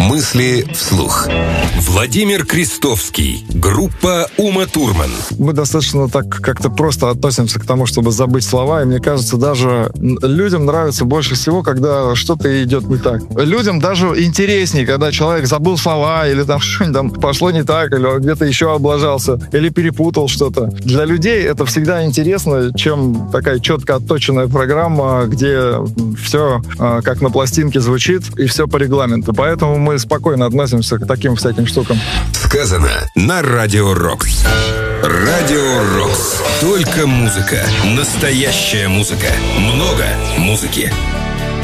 Мысли вслух. Владимир Крестовский. Группа Ума Турман. Мы достаточно так как-то просто относимся к тому, чтобы забыть слова. И мне кажется, даже людям нравится больше всего, когда что-то идет не так. Людям даже интереснее, когда человек забыл слова, или там что-нибудь там пошло не так, или он где-то еще облажался, или перепутал что-то. Для людей это всегда интересно, чем такая четко отточенная программа, где все как на пластинке звучит, и все по регламенту. Поэтому мы спокойно относимся к таким всяким штукам. Сказано на Радио Рокс. Радио Рокс. Только музыка. Настоящая музыка. Много музыки.